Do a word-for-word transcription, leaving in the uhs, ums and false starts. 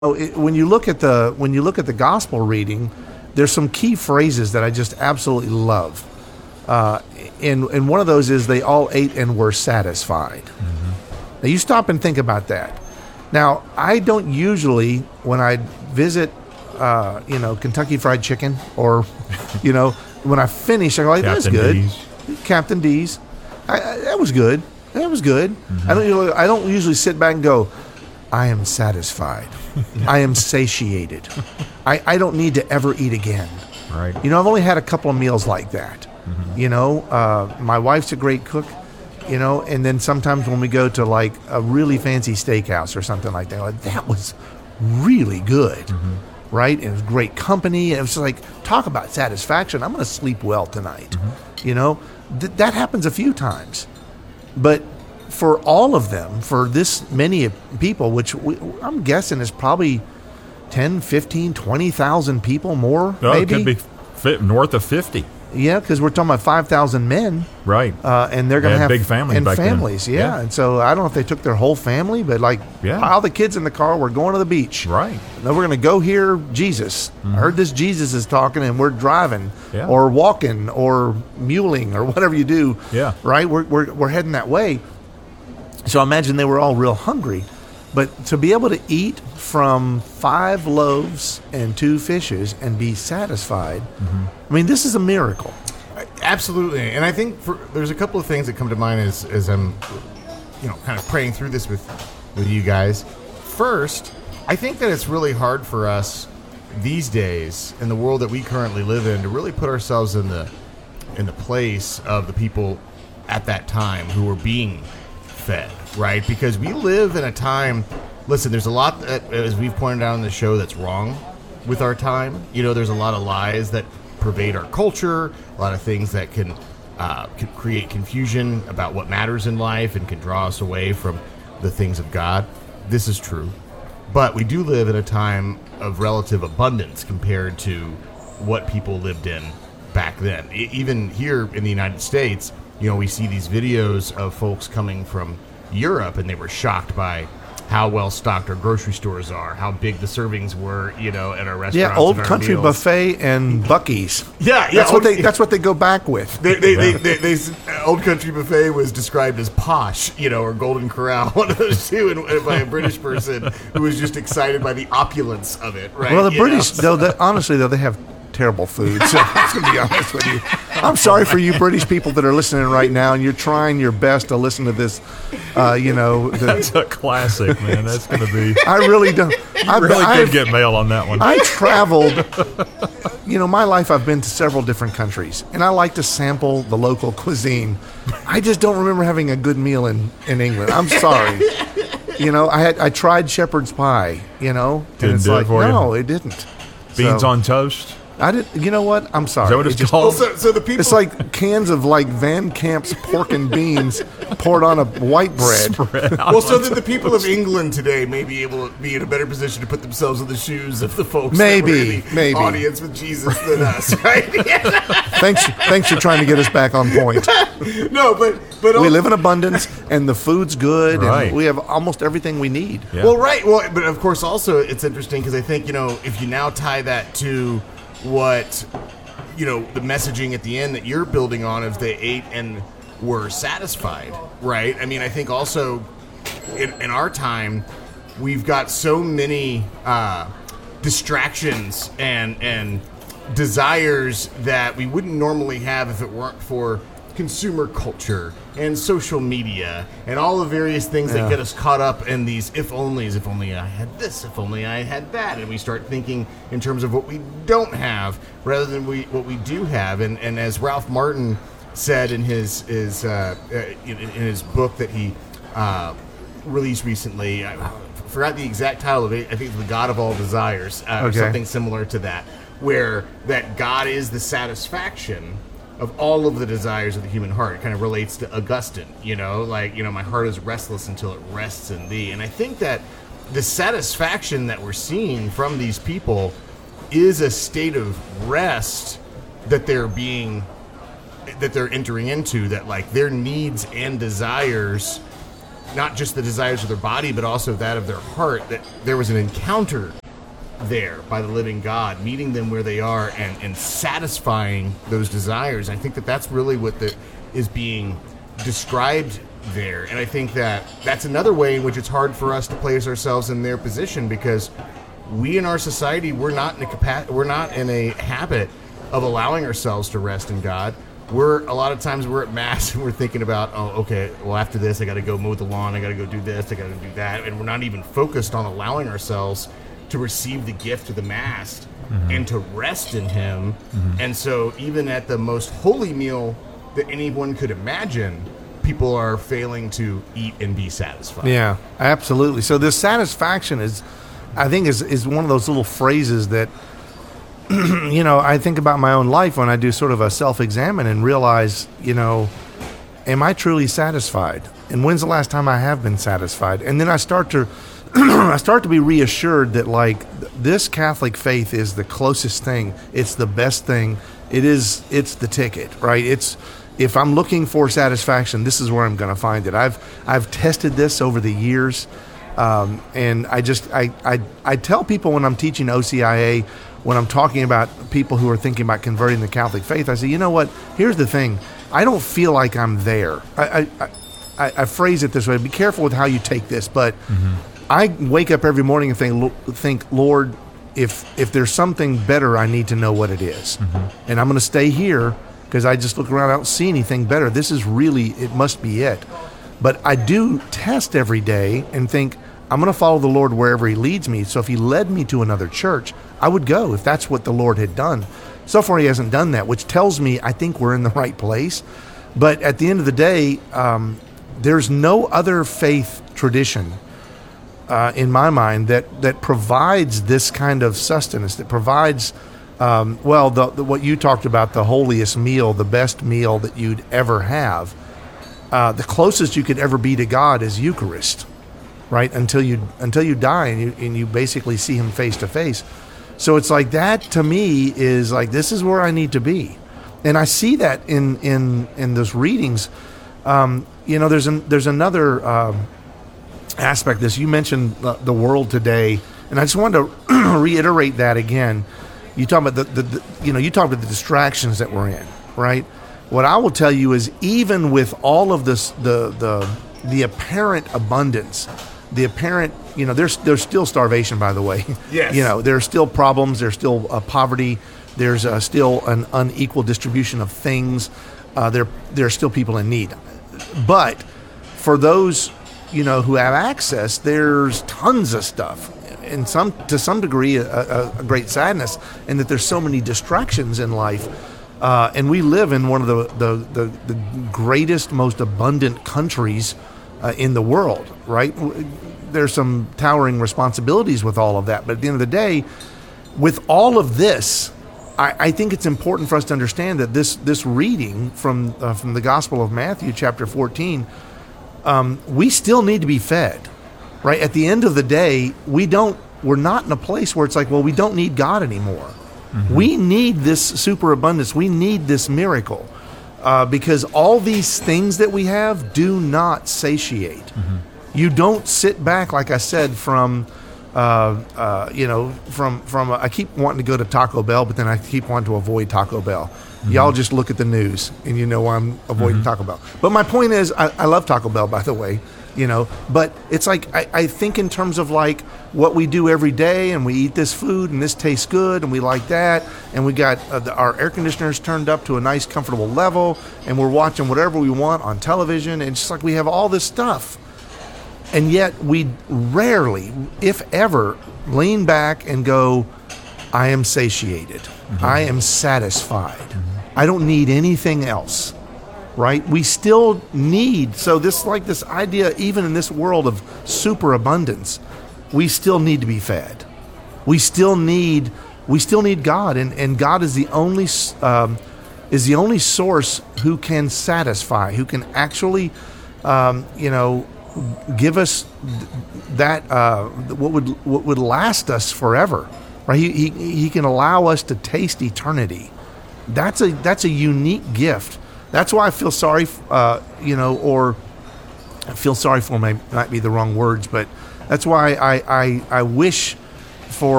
Oh, it, when you look at the when you look at the gospel reading, there's some key phrases that I just absolutely love, uh, and and one of those is they all ate and were satisfied. Mm-hmm. Now you stop and think about that. Now I don't usually when I visit, uh, you know, Kentucky Fried Chicken or, you know, when I finish I go like that's good, D's. Captain D's, I, I, that was good, that was good. Mm-hmm. I don't usually, I don't usually sit back and go, I am satisfied. I am satiated. I, I don't need to ever eat again. Right. You know, I've only had a couple of meals like that. Mm-hmm. You know, uh, my wife's a great cook, you know, and then sometimes when we go to like a really fancy steakhouse or something like that, like, that was really good. Mm-hmm. Right? And it was great company. And it was like, talk about satisfaction. I'm going to sleep well tonight. Mm-hmm. You know, th- that happens a few times. But for all of them, for this many people, which we, I'm guessing is probably ten, fifteen, twenty thousand people more, Oh, maybe. it could be fi- north of fifty. Yeah, because we're talking about five thousand men. Right. Uh, and they're going to They have had big families and back then. families, yeah. Yeah. And so I don't know if they took their whole family, but like Yeah. pile the kids in the car, we're going to the beach. Right. Now we're going to go hear Jesus. Mm-hmm. I heard this Jesus is talking and we're driving Yeah. or walking or muling or whatever you do. Yeah. Right? We're, we're, we're heading that way. So I imagine they were all real hungry. But to be able to eat from five loaves and two fishes and be satisfied, mm-hmm. I mean, this is a miracle. Absolutely, and I think for, there's a couple of things that come to mind as as I'm, you know, kind of praying through this with with you guys. First, I think that it's really hard for us these days in the world that we currently live in to really put ourselves in the in the place of the people at that time who were being fed, right? Because we live in a time. Listen, there's a lot that, as we've pointed out on the show, that's wrong with our time. You know, there's a lot of lies that pervade our culture, a lot of things that can, uh, can create confusion about what matters in life and can draw us away from the things of God. This is true. But we do live in a time of relative abundance compared to what people lived in back then. E- even here in the United States, you know, we see these videos of folks coming from Europe and they were shocked by how well stocked our grocery stores are, how big the servings were, you know, at our restaurants. Yeah, Old and our Country meals. Buffet and Buc-ee's. Yeah, yeah. That's what Old- they. That's what they go back with. They, they, they, they, they, they, Old Country Buffet was described as posh, you know, or Golden Corral, one of those two, and, and by a British person who was just excited by the opulence of it, right? Well, the You British, know? though, they, honestly, though, they have terrible food. So I'm going to be honest with you. I'm sorry for you British people that are listening right now, and you're trying your best to listen to this. Uh, you know, the, That's a classic, man. That's going to be. I really don't. I really I've- could get mail on that one. I traveled, you know, my life I've been to several different countries, and I like to sample the local cuisine. I just don't remember having a good meal in, in England. I'm sorry. You know, I had I tried shepherd's pie, you know, and Didn't it's do it like, for you? no, it didn't. Beans So, on toast. I didn't, you know what? I'm sorry. Is that what It it's just- called? Well, so, so the people. It's like cans of like Van Camp's pork and beans poured on a white bread. Spread out well, so on that the people of England today may be able to be in a better position to put themselves in the shoes of the folks Maybe, that were in the maybe. audience with Jesus than us, right? Thanks, thanks for trying to get us back on point. no, but but We al- live in abundance, and the food's good, Right. and we have almost everything we need. Yeah. Well, right. Well, but of course, also it's interesting because I think you know if you now tie that to what you know the messaging at the end that you're building on of they ate and were satisfied, right? I mean, I think also in, in our time we've got so many uh, distractions and and desires that we wouldn't normally have if it weren't for consumer culture and social media and all the various things Yeah. that get us caught up in these if onlys, if only I had this, if only I had that, and we start thinking in terms of what we don't have rather than we what we do have. And and as Ralph Martin said in his his uh, uh, in, in his book that he uh, released recently, I forgot the exact title of it. I think it's The God of All Desires, uh, or Okay. something similar to that, where that God is the satisfaction of all of the desires of the human heart. It kind of relates to Augustine, you know, like, you know, my heart is restless until it rests in thee. And I think that the satisfaction that we're seeing from these people is a state of rest that they're being, that they're entering into, that like their needs and desires not just the desires of their body, but also that of their heart, that there was an encounter there by the living God, meeting them where they are and, and satisfying those desires. I think that that's really what the, is being described there. And I think that that's another way in which it's hard for us to place ourselves in their position, because we in our society, we're not in a capa- we're not in a habit of allowing ourselves to rest in God. We're a lot of times we're at mass and we're thinking about, oh, okay, well, after this, I got to go mow the lawn, I got to go do this, I got to do that, and we're not even focused on allowing ourselves to receive the gift of the mass mm-hmm. and to rest in Him. Mm-hmm. And so, even at the most holy meal that anyone could imagine, people are failing to eat and be satisfied. Yeah, absolutely. So this satisfaction is, I think, is is one of those little phrases that, you know, I think about my own life when I do sort of a self-examine and realize, you know, am I truly satisfied? And when's the last time I have been satisfied? And then I start to, I start to be reassured that, like, this Catholic faith is the closest thing. It's the best thing. It is. It's the ticket, right? It's, if I'm looking for satisfaction, this is where I'm going to find it. I've I've tested this over the years, um, and I just I, I I tell people when I'm teaching O C I A, when I'm talking about people who are thinking about converting the Catholic faith, I say, you know what? Here's the thing. I don't feel like I'm there. I I, I, I phrase it this way. Be careful with how you take this, but mm-hmm. I wake up every morning and think, think, Lord, if if there's something better, I need to know what it is, mm-hmm. and I'm going to stay here. Because I just look around, I don't see anything better. This is really, it must be it. But I do test every day and think, I'm going to follow the Lord wherever He leads me. So if He led me to another church, I would go if that's what the Lord had done. So far, He hasn't done that, which tells me I think we're in the right place. But at the end of the day, um, there's no other faith tradition uh, in my mind that, that provides this kind of sustenance, that provides... Um, well, the, the, what you talked about, the holiest meal, the best meal that you'd ever have, uh, the closest you could ever be to God is Eucharist, right? Until you until you die and you and you basically see Him face to face. So it's like that to me is like, this is where I need to be, and I see that in in in those readings. Um, you know, there's an, there's another um, aspect of this. You mentioned the, the world today, and I just wanted to reiterate that again. You talk about the, the, the, you know, you talk about the distractions that we're in, right? What I will tell you is, even with all of this, the the the apparent abundance, the apparent, you know, there's there's still starvation, by the way. Yes. You know, there's still problems. There's still uh, poverty. There's uh, still an unequal distribution of things. Uh, there there's still people in need. But for those, you know, who have access, there's tons of stuff. In some, to some degree, a, a, a great sadness, and that there's so many distractions in life, uh, and we live in one of the the, the, the greatest, most abundant countries uh, in the world. Right? There's some towering responsibilities with all of that, but at the end of the day, with all of this, I, I think it's important for us to understand that this this reading from uh, from the Gospel of Matthew, chapter fourteen, um, we still need to be fed. Right, at the end of the day, we don't. We're not in a place where it's like, well, we don't need God anymore. Mm-hmm. We need this superabundance. We need this miracle, uh, because all these things that we have do not satiate. Mm-hmm. You don't sit back, like I said, from, uh, uh, you know, from from. Uh, I keep wanting to go to Taco Bell, but then I keep wanting to avoid Taco Bell. Mm-hmm. Y'all just look at the news, and you know why I'm avoiding mm-hmm. Taco Bell. But my point is, I, I love Taco Bell, by the way. You know, but it's like, I, I think in terms of like what we do every day, and we eat this food and this tastes good and we like that, and we got uh, the, our air conditioners turned up to a nice comfortable level, and we're watching whatever we want on television, and it's just like we have all this stuff, and yet we rarely, if ever, lean back and go, I am satiated. Mm-hmm. I am satisfied. Mm-hmm. I don't need anything else. Right? We still need, so this like this idea, even in this world of superabundance, we still need to be fed. We still need, we still need God, and, and God is the only um, is the only source who can satisfy, who can actually, um, you know, give us that uh, what would what would last us forever. Right? He, he he can allow us to taste eternity. That's a that's a unique gift. That's why I feel sorry, uh, you know, or I feel sorry for them might be the wrong words, but that's why I, I, I wish for